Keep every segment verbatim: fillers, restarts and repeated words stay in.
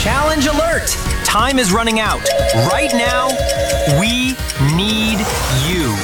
Challenge alert! Time is running out. Right now, we need you.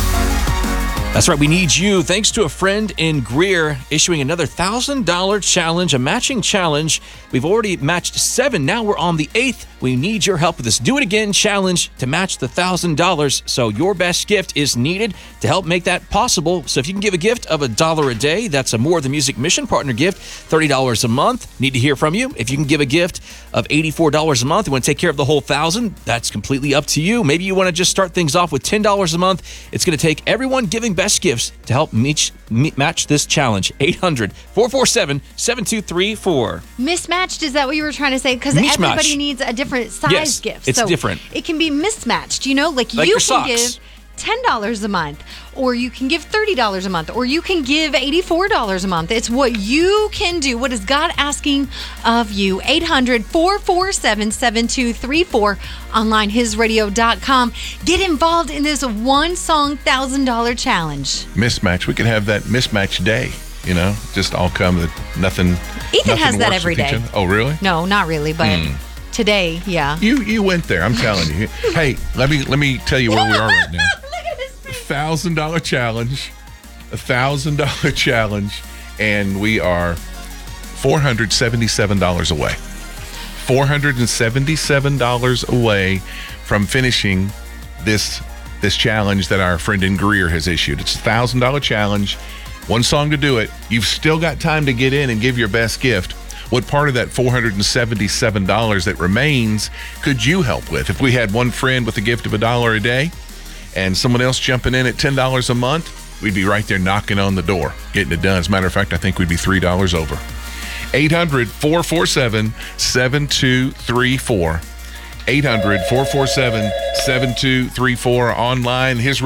That's right, we need you. Thanks to a friend in Greer issuing another one thousand dollars challenge, a matching challenge. We've already matched seven. Now we're on the eighth. We need your help with this Do It Again challenge to match the one thousand dollars. So your best gift is needed to help make that possible. So if you can give a gift of a dollar a day, that's a More Than Music Mission Partner gift, thirty dollars a month. Need to hear from you. If you can give a gift of eighty-four dollars a month, you want to take care of the whole one thousand dollars, that's completely up to you. Maybe you want to just start things off with ten dollars a month. It's going to take everyone giving best gifts to help meet, meet, match this challenge. eight hundred, four four seven, seven two three four. Mismatched, is that what you were trying to say? Because Mismatch. everybody needs a different size Yes, gift. it's so different. It can be mismatched, you know? Like, Like you your can socks. give ten dollars a month, or you can give thirty dollars a month, or you can give eighty-four dollars a month. It's what you can do. What is God asking of you? eight hundred, four four seven, seven two three four. Online, his radio dot com. Get involved in this one song one thousand dollars challenge. Mismatch. We could have that mismatch day, you know, just all come that nothing. Ethan nothing has that works every with each day. other. Oh, really? No, not really, but Hmm. today, yeah. You you went there. I'm telling you. Hey, let me let me tell you where we are right now. Look at his face. Thousand dollar challenge, a thousand dollar challenge, and we are four hundred seventy-seven dollars away. Four hundred and seventy-seven dollars away from finishing this this challenge that our friend in Greer has issued. It's a thousand dollar challenge, one song to do it. You've still got time to get in and give your best gift. What part of that four hundred seventy-seven dollars that remains could you help with? If we had one friend with a gift of a dollar a day and someone else jumping in at ten dollars a month, we'd be right there knocking on the door, getting it done. As a matter of fact, I think we'd be three dollars over. eight hundred, four four seven, seven two three four. eight hundred, four four seven, seven two three four. Online, his